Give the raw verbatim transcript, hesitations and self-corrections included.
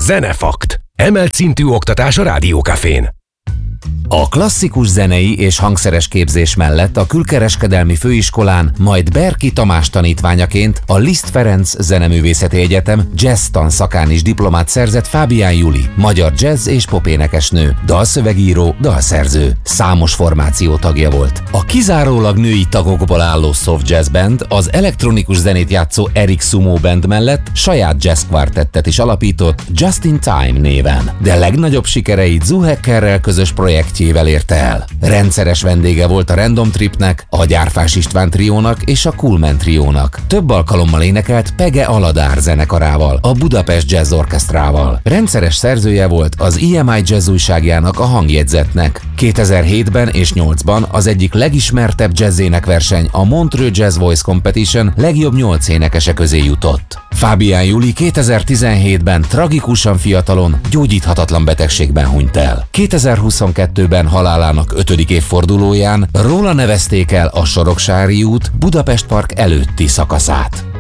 Zenefakt. Emelt szintű oktatás a Rádiókafén. A klasszikus zenei és hangszeres képzés mellett a Külkereskedelmi Főiskolán, majd Berki Tamás tanítványaként a Liszt Ferenc Zeneművészeti Egyetem jazz tanszakán is diplomát szerzett Fábián Juli, magyar jazz és popénekesnő, dalszövegíró, dalszerző. Számos formáció tagja volt. A kizárólag női tagokból álló soft jazz band, az elektronikus zenét játszó Eric Sumo band mellett saját jazz kvartettet is alapított Just in Time néven. De legnagyobb sikereit Zu Hekkerrel közös projektjével érte el. Rendszeres vendége volt a Random Tripnek, a Gyárfás István triónak és a Coolman triónak. Több alkalommal énekelt Pege Aladár zenekarával, a Budapest Jazz Orchestrával. Rendszeres szerzője volt az i em i Jazz újságjának, a Hangjegyzetnek. kétezer-hétben és nyolcban az egyik legismertebb jazzénekverseny, a Montreux Jazz Voice Competition legjobb nyolc énekese közé jutott. Fábián Juli kétezer-tizenhétben tragikusan fiatalon, gyógyíthatatlan betegségben hunyt el. kétezer-huszonkettőben halálának ötödik évfordulóján róla nevezték el a Soroksári út Budapest Park előtti szakaszát.